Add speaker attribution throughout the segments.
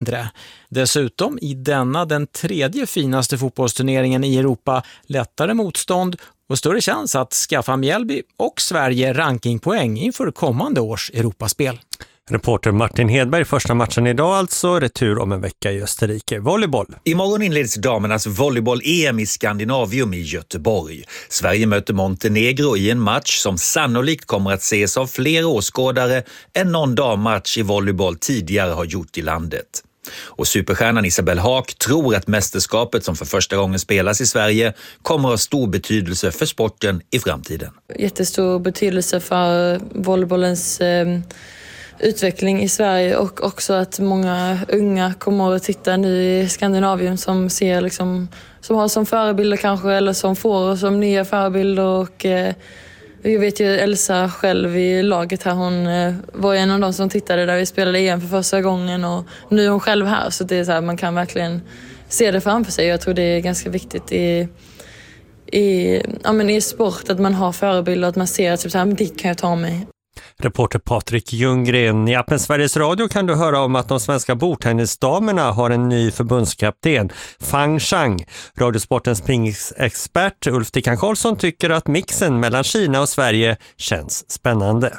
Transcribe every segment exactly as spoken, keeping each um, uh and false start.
Speaker 1: mindre. Dessutom i denna den tredje finaste fotbollsturneringen i Europa lättare motstånd och större chans att skaffa Mjällby och Sverige rankingpoäng inför kommande års Europaspel.
Speaker 2: Reporter Martin Hedberg, första matchen idag alltså, retur om en vecka i Österrike. Volleyboll.
Speaker 3: Imorgon inleds damernas volleyboll-E M i Skandinavium i Göteborg. Sverige möter Montenegro i en match som sannolikt kommer att ses av fler åskådare än någon dammatch i volleyboll tidigare har gjort i landet. Och superstjärnan Isabelle Haak tror att mästerskapet som för första gången spelas i Sverige kommer att ha stor betydelse för sporten i framtiden.
Speaker 4: Jättestor betydelse för volleybollens eh, utveckling i Sverige och också att många unga kommer att titta nu i Skandinavien som ser liksom, som har som förebilder kanske eller som får som nya förebilder och eh, jag vet ju Elsa själv i laget här, hon eh, var en av de som tittade där vi spelade E M för första gången och nu är hon själv här så det är så här, man kan verkligen se det framför sig. Jag tror det är ganska viktigt i i, ja, men i sport att man har förebilder, att man ser att typ så här, dit kan jag ta mig.
Speaker 2: Reporter Patrik Ljunggren. I appen Sveriges Radio kan du höra om att de svenska bordtennisdamerna har en ny förbundskapten, Fang Chang. Radiosportens pingisexpert Ulf Tickan Karlsson tycker att mixen mellan Kina och Sverige känns spännande.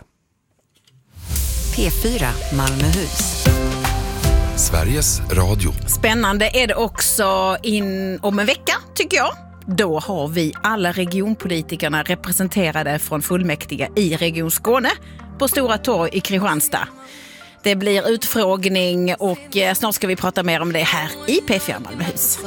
Speaker 5: P fyra Malmöhus.
Speaker 6: Sveriges Radio.
Speaker 5: Spännande är det också in om en vecka tycker jag. Då har vi alla regionpolitikerna representerade från fullmäktige i Region Skåne på Stora torg i Kristianstad. Det blir utfrågning och snart ska vi prata mer om det här i P fyra Malmöhus.